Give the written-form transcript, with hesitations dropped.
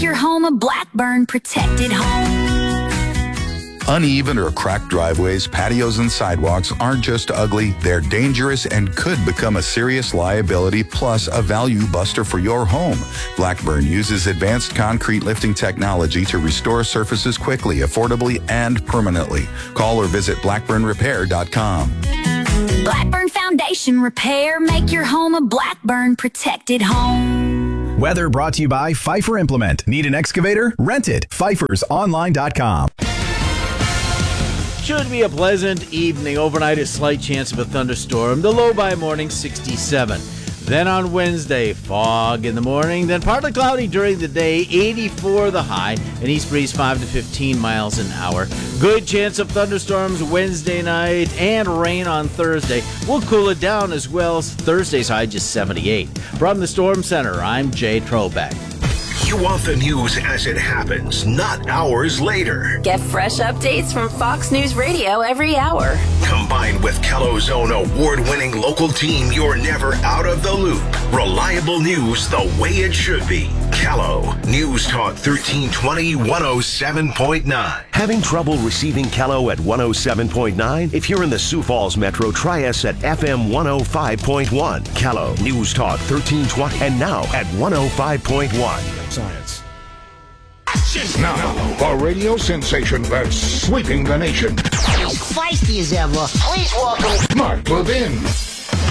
make your home a Blackburn protected home. Uneven or cracked driveways, patios, and sidewalks aren't just ugly, they're dangerous and could become a serious liability plus a value buster for your home. Blackburn uses advanced concrete lifting technology to restore surfaces quickly, affordably, and permanently. Call or visit blackburnrepair.com. Blackburn Foundation Repair. Make your home a Blackburn protected home. Weather brought to you by Pfeiffer Implement. Need an excavator? Rent it. PfeiffersOnline.com. Should be a pleasant evening. Overnight, a slight chance of a thunderstorm. The low by morning, 67. Then on Wednesday, fog in the morning. Then partly cloudy during the day, 84 the high. An east breeze 5 to 15 miles an hour. Good chance of thunderstorms Wednesday night and rain on Thursday. We'll cool it down as well. Thursday's high just 78. From the Storm Center, I'm Jay Trobeck. You want the news as it happens, not hours later. Get fresh updates from Fox News Radio every hour. Combined with Kello's own award-winning local team, you're never out of the loop. Reliable news the way it should be. Kello, News Talk 1320 107.9. Having trouble receiving Kello at 107.9? If you're in the Sioux Falls Metro, try us at FM 105.1. Kello, News Talk 1320, and now at 105.1. Science. Now, a radio sensation that's sweeping the nation. As feisty as ever, please welcome Mark Levin.